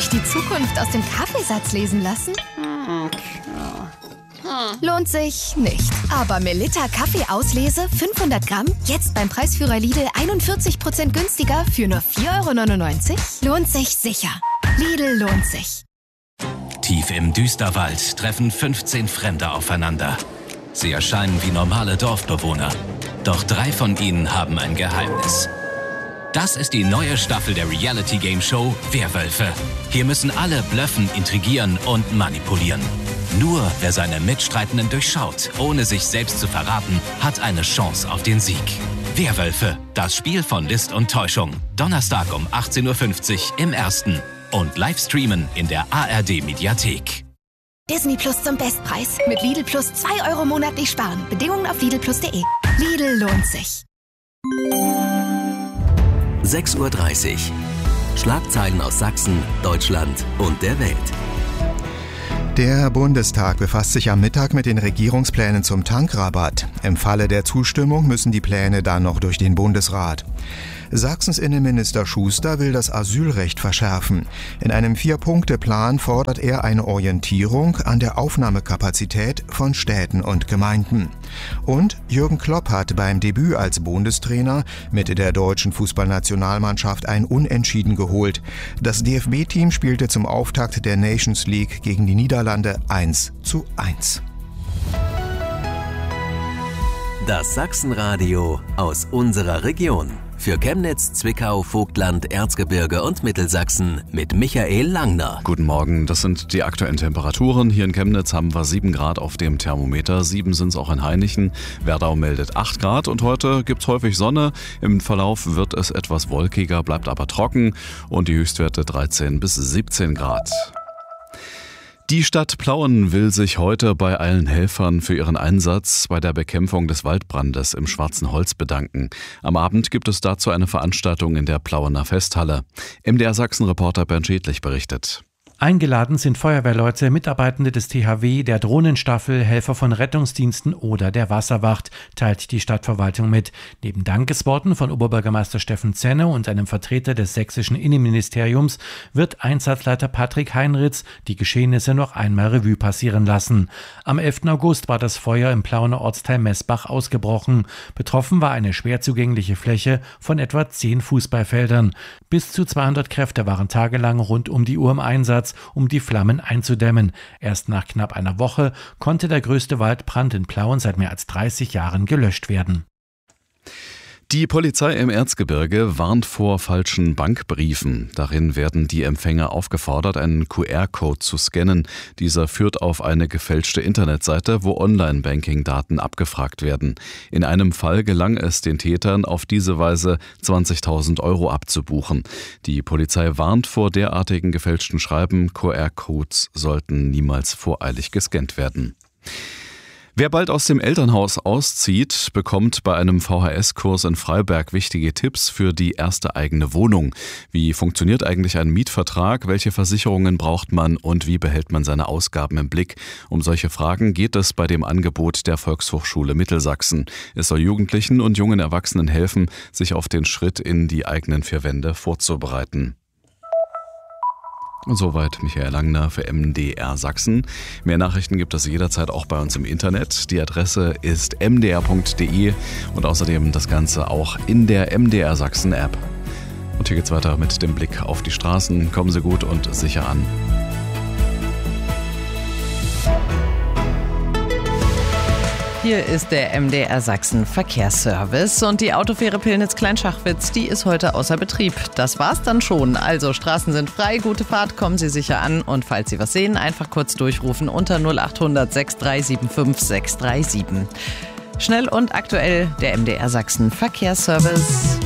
sich die Zukunft aus dem Kaffeesatz lesen lassen? Lohnt sich nicht. Aber Melitta Kaffeeauslese 500 Gramm, jetzt beim Preisführer Lidl 41% günstiger für nur 4,99 €? Lohnt sich sicher. Lidl lohnt sich. Tief im Düsterwald treffen 15 Fremde aufeinander. Sie erscheinen wie normale Dorfbewohner. Doch 3 von ihnen haben ein Geheimnis. Das ist die neue Staffel der Reality-Game-Show Werwölfe. Hier müssen alle blöffen, intrigieren und manipulieren. Nur wer seine Mitstreitenden durchschaut, ohne sich selbst zu verraten, hat eine Chance auf den Sieg. Werwölfe, das Spiel von List und Täuschung. Donnerstag um 18:50 Uhr im Ersten. Und live streamen in der ARD-Mediathek. Disney Plus zum Bestpreis. Mit Lidl Plus 2 € monatlich sparen. Bedingungen auf lidlplus.de. Lidl lohnt sich. 6:30 Uhr. Schlagzeilen aus Sachsen, Deutschland und der Welt. Der Bundestag befasst sich am Mittag mit den Regierungsplänen zum Tankrabatt. Im Falle der Zustimmung müssen die Pläne dann noch durch den Bundesrat. Sachsens Innenminister Schuster will das Asylrecht verschärfen. In einem 4-Punkte-Plan fordert er eine Orientierung an der Aufnahmekapazität von Städten und Gemeinden. Und Jürgen Klopp hat beim Debüt als Bundestrainer mit der deutschen Fußballnationalmannschaft ein Unentschieden geholt. Das DFB-Team spielte zum Auftakt der Nations League gegen die Niederlande 1:1. Das Sachsenradio aus unserer Region. Für Chemnitz, Zwickau, Vogtland, Erzgebirge und Mittelsachsen mit Michael Langner. Guten Morgen, das sind die aktuellen Temperaturen. Hier in Chemnitz haben wir 7 Grad auf dem Thermometer, 7 sind es auch in Hainichen. Werdau meldet 8 Grad und heute gibt es häufig Sonne. Im Verlauf wird es etwas wolkiger, bleibt aber trocken und die Höchstwerte 13 bis 17 Grad. Die Stadt Plauen will sich heute bei allen Helfern für ihren Einsatz bei der Bekämpfung des Waldbrandes im Schwarzen Holz bedanken. Am Abend gibt es dazu eine Veranstaltung in der Plauener Festhalle. MDR Sachsen-Reporter Bernd Schädlich berichtet. Eingeladen sind Feuerwehrleute, Mitarbeitende des THW, der Drohnenstaffel, Helfer von Rettungsdiensten oder der Wasserwacht, teilt die Stadtverwaltung mit. Neben Dankesworten von Oberbürgermeister Steffen Zenne und einem Vertreter des sächsischen Innenministeriums wird Einsatzleiter Patrick Heinrichs die Geschehnisse noch einmal Revue passieren lassen. Am 11. August war das Feuer im Plauener Ortsteil Messbach ausgebrochen. Betroffen war eine schwer zugängliche Fläche von etwa 10 Fußballfeldern. Bis zu 200 Kräfte waren tagelang rund um die Uhr im Einsatz, um die Flammen einzudämmen. Erst nach knapp einer Woche konnte der größte Waldbrand in Plauen seit mehr als 30 Jahren gelöscht werden. Die Polizei im Erzgebirge warnt vor falschen Bankbriefen. Darin werden die Empfänger aufgefordert, einen QR-Code zu scannen. Dieser führt auf eine gefälschte Internetseite, wo Online-Banking-Daten abgefragt werden. In einem Fall gelang es den Tätern, auf diese Weise 20.000 € abzubuchen. Die Polizei warnt vor derartigen gefälschten Schreiben. QR-Codes sollten niemals voreilig gescannt werden. Wer bald aus dem Elternhaus auszieht, bekommt bei einem VHS-Kurs in Freiberg wichtige Tipps für die erste eigene Wohnung. Wie funktioniert eigentlich ein Mietvertrag? Welche Versicherungen braucht man und wie behält man seine Ausgaben im Blick? Um solche Fragen geht es bei dem Angebot der Volkshochschule Mittelsachsen. Es soll Jugendlichen und jungen Erwachsenen helfen, sich auf den Schritt in die eigenen 4 Wände vorzubereiten. Und soweit Michael Langner für MDR Sachsen. Mehr Nachrichten gibt es jederzeit auch bei uns im Internet. Die Adresse ist mdr.de und außerdem das Ganze auch in der MDR Sachsen App. Und hier geht's weiter mit dem Blick auf die Straßen. Kommen Sie gut und sicher an. Hier ist der MDR Sachsen Verkehrsservice und die Autofähre Pillnitz-Kleinschachwitz, die ist heute außer Betrieb. Das war's dann schon. Also Straßen sind frei, gute Fahrt, kommen Sie sicher an und falls Sie was sehen, einfach kurz durchrufen unter 0800 6375 637. Schnell und aktuell der MDR Sachsen Verkehrsservice.